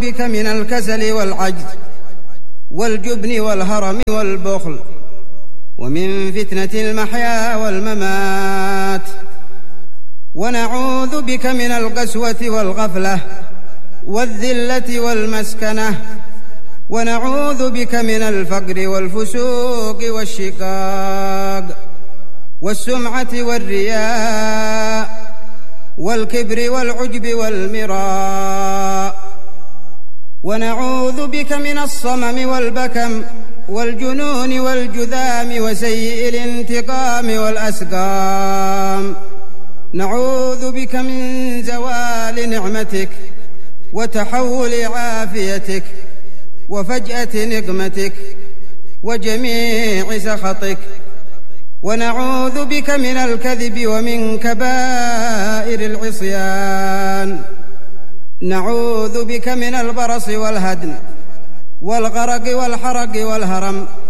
بك من الكسل والعجز والجبن والهرم والبخل، ومن فتنة المحيا والممات. ونعوذ بك من القسوة والغفلة والذلة والمسكنة، ونعوذ بك من الفقر والفسوق والشقاق والسمعة والرياء والكبر والعجب والمراء. ونعوذ بك من الصمم والبكم والجنون والجذام وسيء الانتقام والأسقام. نعوذ بك من زوال نعمتك وتحول عافيتك وفجأة نقمتك وجميع سخطك. ونعوذ بك من الكذب ومن كبائر العصيان. نعوذ بك من البرص والهدم والغرق والحرق والهرم